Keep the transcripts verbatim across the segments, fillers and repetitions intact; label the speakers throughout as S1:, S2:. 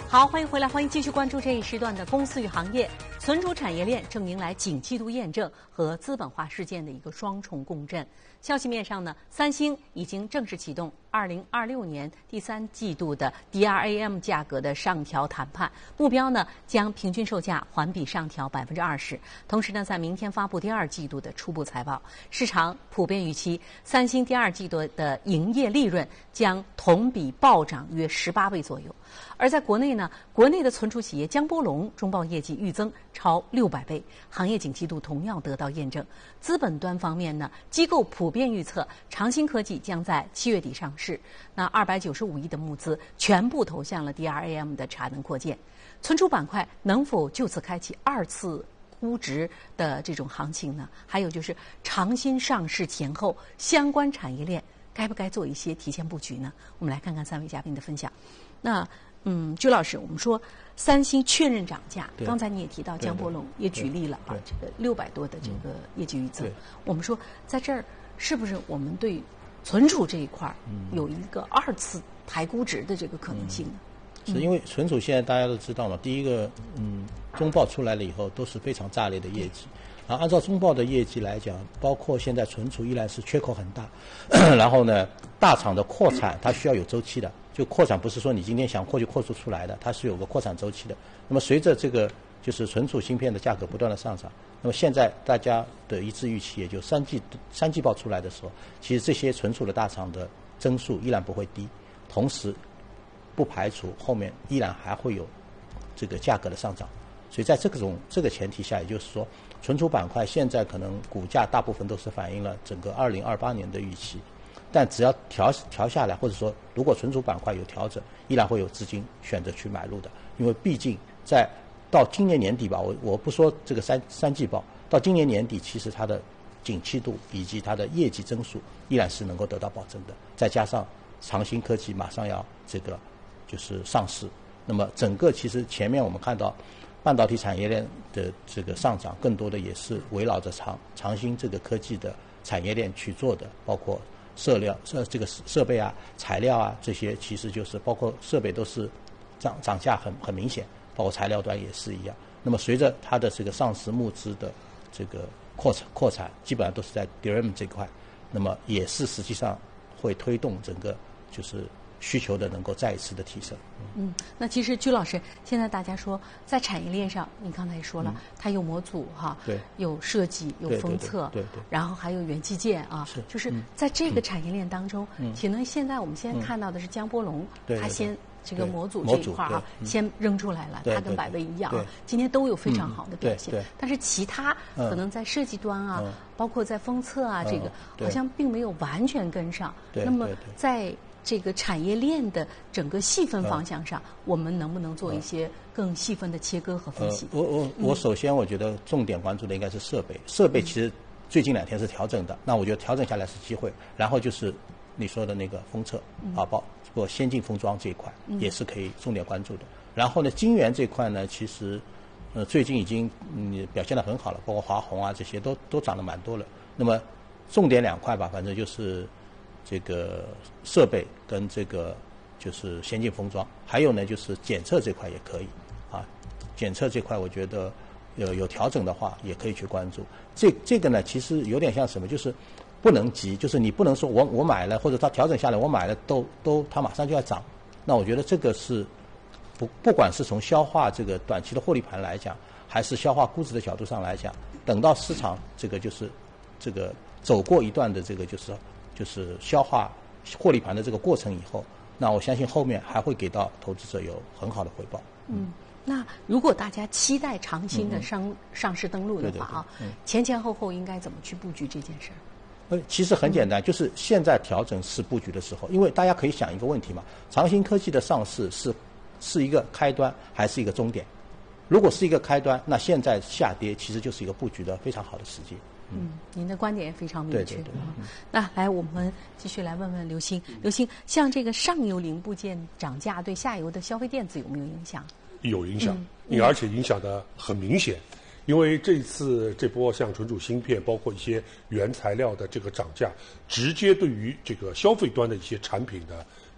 S1: 好，欢迎回来，欢迎继续关注这一时段的公司与行业。存储产业链正迎来景气度验证和资本化事件的一个双重共振。消息面上呢，三星已经正式启动二零二六年第三季度的 D R A M 价格的上调谈判，目标呢将平均售价环比上调百分之二十。同时呢，在明天发布第二季度的初步财报，市场普遍预期三星第二季度的营业利润将同比暴涨约十八倍左右。而在国内呢，国内的存储企业江波龙中报业绩预增超六百倍，行业景气度同样得到验证。资本端方面呢，机构普遍预测长兴科技将在七月底上市，那二百九十五亿的募资全部投向了 D R A M 的产能扩建。存储板块能否就此开启二次估值的这种行情呢？还有就是长兴上市前后相关产业链该不该做一些提前布局呢？我们来看看三位嘉宾的分享。那嗯，鞠老师，我们说三星确认涨价，刚才你也提到江波龙也举例了啊，这个六百多的这个业绩预增。我们说在这儿是不是我们对存储这一块有一个二次抬估值的这个可能性呢？
S2: 是因为存储现在大家都知道嘛，第一个，嗯，中报出来了以后都是非常炸裂的业绩。然后按照中报的业绩来讲，包括现在存储依然是缺口很大，然后呢，大厂的扩产它需要有周期的，就扩产不是说你今天想扩就扩出出来的，它是有个扩产周期的。那么随着这个就是存储芯片的价格不断的上涨，那么现在大家的一致预期，也就三季三季报出来的时候，其实这些存储的大厂的增速依然不会低，同时不排除后面依然还会有这个价格的上涨。所以在这种这个前提下，也就是说，存储板块现在可能股价大部分都是反映了整个二零二八年的预期，但只要调调下来，或者说如果存储板块有调整，依然会有资金选择去买入的，因为毕竟在到今年年底吧，我我不说这个三三季报，到今年年底，其实它的景气度以及它的业绩增速依然是能够得到保证的，再加上长兴科技马上要这个就是上市，那么整个其实前面我们看到半导体产业链的这个上涨，更多的也是围绕着长长兴这个科技的产业链去做的，包括设料、设这个设备啊、材料啊这些，其实就是包括设备都是涨涨价很很明显，包括材料端也是一样。那么随着它的这个上市募资的这个扩产扩产，基本上都是在 D R A M 这块，那么也是实际上会推动整个就是需求的能够再一次的提升。
S1: 嗯，那其实鞠老师，现在大家说在产业链上，你刚才也说了，嗯、它有模组哈，
S2: 对，
S1: 有设计，有封测，
S2: 对 对, 对, 对, 对，
S1: 然后还有元器件啊，
S2: 是，
S1: 就是在这个产业链当中，嗯、可能现在我们现在看到的是江波龙，
S2: 嗯、
S1: 它先这个模组这一块啊，先扔出来了，它跟百威一样啊，今天都有非常好的表现。
S2: 对，
S1: 但是其他可能在设计端啊，
S2: 嗯、
S1: 包括在封测啊，这个好像并没有完全跟上。
S2: 对，
S1: 那么在这个产业链的整个细分方向上，
S2: 嗯、
S1: 我们能不能做一些更细分的切割和分析？
S2: 呃、我我我首先我觉得重点关注的应该是设备，设备其实最近两天是调整的，那我觉得调整下来是机会。然后就是你说的那个封测啊，包括先进封装这一块也是可以重点关注的。然后呢，晶圆这块呢，其实呃最近已经嗯表现得很好了，包括华虹啊这些都都涨得蛮多了。那么重点两块吧，反正就是这个设备跟这个就是先进封装，还有呢就是检测这块也可以啊。检测这块我觉得有有调整的话也可以去关注。这这个呢其实有点像什么，就是不能急，就是你不能说我我买了或者它调整下来我买了都都它马上就要涨。那我觉得这个是不不管是从消化这个短期的获利盘来讲，还是消化估值的角度上来讲，等到市场这个就是这个走过一段的这个就是就是消化获利盘的这个过程以后，那我相信后面还会给到投资者有很好的回报。
S1: 嗯，那如果大家期待长兴的上、嗯、上市登陆的话啊，
S2: 对对对嗯、
S1: 前前后后应该怎么去布局这件事儿？
S2: 呃，其实很简单，就是现在调整是布局的时候，因为大家可以想一个问题嘛，长兴科技的上市是是一个开端还是一个终点？如果是一个开端，那现在下跌其实就是一个布局的非常好的时机。
S1: 嗯，您的观点也非常明确。
S2: 对对对。
S1: 嗯、那来，我们继续来问问刘星。刘星，像这个上游零部件涨价，对下游的消费电子有没有影响？
S3: 有影响，
S1: 嗯、
S3: 而且影响的很明显。因为这次这波像存储芯片，包括一些原材料的这个涨价，直接对于这个消费端的一些产品的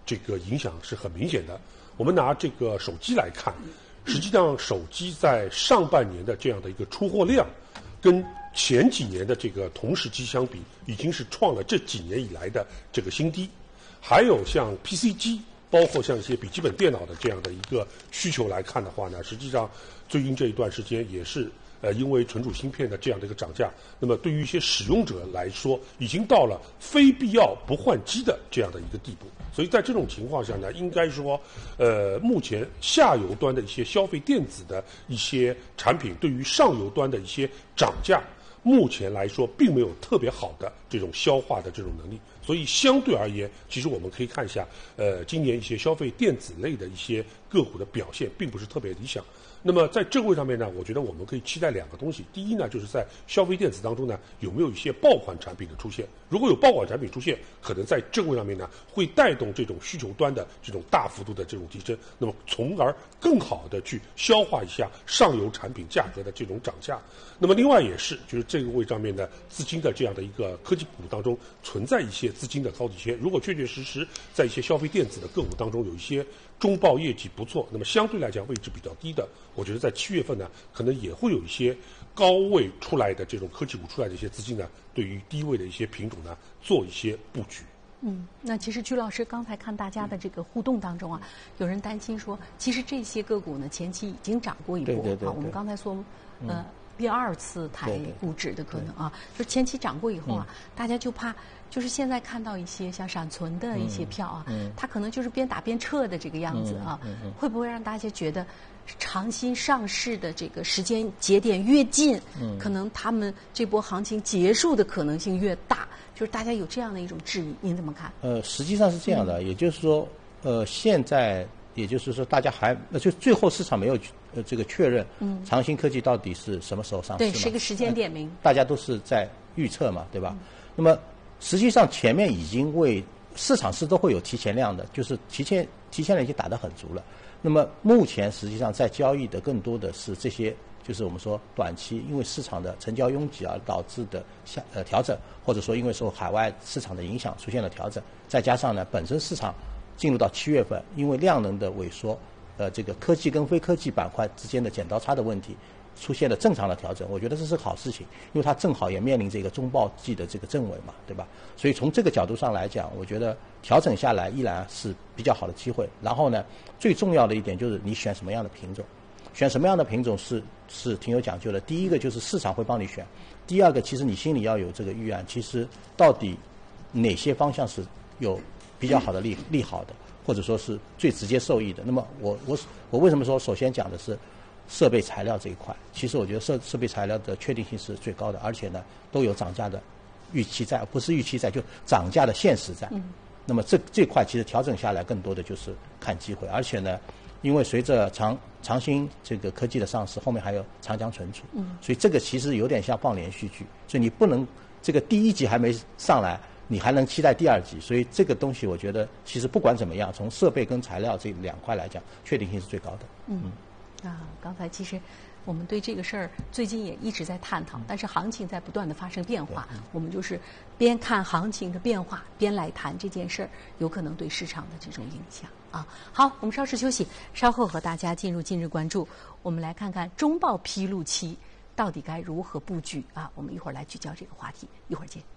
S3: 这个影响是很明显的。我们拿这个手机来看，实际上手机在上半年的这样的一个出货量，跟前几年的这个同时期相比，已经是创了这几年以来的这个新低。还有像 P C 机，包括像一些笔记本电脑的这样的一个需求来看的话呢，实际上最近这一段时间也是呃因为存储芯片的这样的一个涨价，那么对于一些使用者来说，已经到了非必要不换机的这样的一个地步。所以在这种情况下呢，应该说，呃，目前下游端的一些消费电子的一些产品，对于上游端的一些涨价，目前来说并没有特别好的这种消化的这种能力。所以相对而言，其实我们可以看一下，呃，今年一些消费电子类的一些个股的表现并不是特别理想。那么在这个位上面呢，我觉得我们可以期待两个东西。第一呢，就是在消费电子当中呢，有没有一些爆款产品的出现？如果有爆款产品出现，可能在这个位上面呢，会带动这种需求端的这种大幅度的这种提升，那么从而更好的去消化一下上游产品价格的这种涨价。那么另外也是，就是这个位上面的资金的这样的一个科技股当中存在一些资金的高底切，如果确确实实在一些消费电子的个股当中有一些中报业绩不错，那么相对来讲位置比较低的，我觉得在七月份呢，可能也会有一些高位出来的这种科技股出来的一些资金呢，对于低位的一些品种呢做一些布局。
S1: 嗯，那其实曲老师刚才看大家的这个互动当中啊，有人担心说，其实这些个股呢前期已经涨过一波啊。我们刚才说，呃。嗯第二次抬股指的可能啊，就前期涨过以后啊，嗯、大家就怕，就是现在看到一些像闪存的一些票啊，嗯嗯、它可能就是边打边撤的这个样子啊，嗯嗯嗯、会不会让大家觉得长新上市的这个时间节点越近，嗯、可能他们这波行情结束的可能性越大？就是大家有这样的一种质疑，您怎么看？
S2: 呃，实际上是这样的，嗯、也就是说，呃，现在。也就是说，大家还呃，就最后市场没有呃这个确认，嗯，长新科技到底是什么时候上市？
S1: 对，是一个时间点名。
S2: 大家都是在预测嘛，对吧？嗯、那么实际上前面已经为市场是都会有提前量的，就是提前提前量已经打得很足了。那么目前实际上在交易的更多的是这些，就是我们说短期因为市场的成交拥挤而导致的下呃调整，或者说因为受海外市场的影响出现了调整，再加上呢本身市场。进入到七月份，因为量能的萎缩，呃，这个科技跟非科技板块之间的剪刀差的问题，出现了正常的调整。我觉得这是好事情，因为它正好也面临这个中报季的这个正尾嘛，对吧？所以从这个角度上来讲，我觉得调整下来依然是比较好的机会。然后呢，最重要的一点就是你选什么样的品种，选什么样的品种是是挺有讲究的。第一个就是市场会帮你选，第二个其实你心里要有这个预案，其实到底哪些方向是有比较好的利利好的，或者说是最直接受益的。那么我我我为什么说首先讲的是设备材料这一块？其实我觉得设设备材料的确定性是最高的，而且呢都有涨价的预期在，不是预期在，就涨价的现实在。嗯、那么这这块其实调整下来，更多的就是看机会，而且呢，因为随着长长新这个科技的上市，后面还有长江存储，嗯、所以这个其实有点像放连续剧，所以你不能这个第一集还没上来。你还能期待第二季，所以这个东西我觉得其实不管怎么样，从设备跟材料这两块来讲，确定性是最高的。
S1: 嗯，啊，刚才其实我们对这个事儿最近也一直在探讨，但是行情在不断的发生变化，嗯、我们就是边看行情的变化，边来谈这件事儿有可能对市场的这种影响啊。好，我们稍事休息，稍后和大家进入今日关注，我们来看看中报披露期到底该如何布局啊？我们一会儿来聚焦这个话题，一会儿见。